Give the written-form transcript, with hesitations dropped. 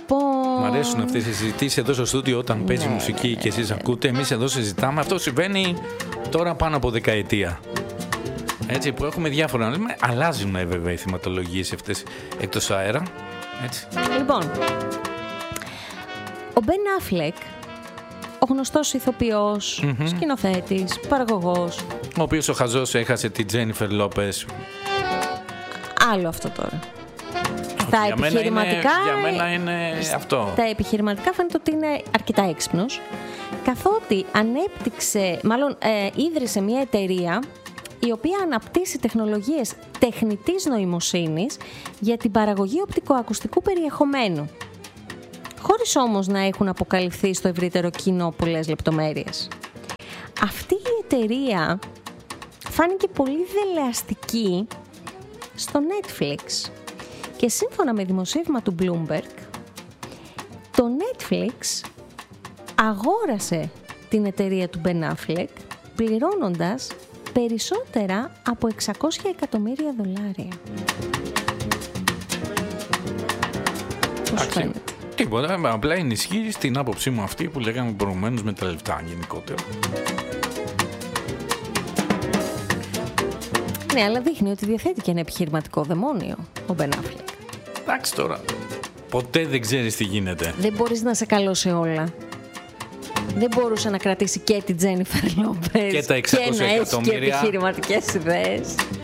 Μ' αρέσουν αυτές οι συζητήσεις εδώ στο στούντιο όταν παίζει μουσική και εσείς ακούτε. Εμείς εδώ συζητάμε. Αυτό συμβαίνει τώρα πάνω από δεκαετία. Έτσι, που έχουμε διάφορα. Αλλάζουν βέβαια οι θεματολογίες αυτές εκτός αέρα. Έτσι. Λοιπόν, ο Μπεν Αφλεκ, ο γνωστός ηθοποιός, σκηνοθέτης, παραγωγός. Ο οποίος ο χαζός έχασε τη Τζένιφερ Λόπες. Άλλο αυτό τώρα. Τα επιχειρηματικά, για μένα είναι αυτό. Τα επιχειρηματικά φαίνεται ότι είναι αρκετά έξυπνος, καθότι ίδρυσε μια εταιρεία η οποία αναπτύσσει τεχνολογίες τεχνητής νοημοσύνης για την παραγωγή οπτικοακουστικού περιεχομένου, χωρίς όμως να έχουν αποκαλυφθεί στο ευρύτερο κοινό πολλές λεπτομέρειες. Αυτή η εταιρεία φάνηκε πολύ δελεαστική στο Netflix και σύμφωνα με δημοσίευμα του Bloomberg, το Netflix αγόρασε την εταιρεία του Ben Affleck πληρώνοντας περισσότερα από $600 εκατομμύρια. Πώς σου φαίνεται? Τίποτα, απλά ενισχύει στην άποψή μου αυτή που λέγαμε προηγουμένως με τα λεφτά γενικότερα. Ναι, αλλά δείχνει ότι διαθέτει και ένα επιχειρηματικό δαιμόνιο ο Ben Affleck. Εντάξει τώρα, ποτέ δεν ξέρεις τι γίνεται. Δεν μπορείς να είσαι καλό σε όλα. Δεν μπορούσε να κρατήσει και την Τζένιφερ Λόπες και τα 600 και να έχει και εκατομμύρια. επιχειρηματικές ιδέες.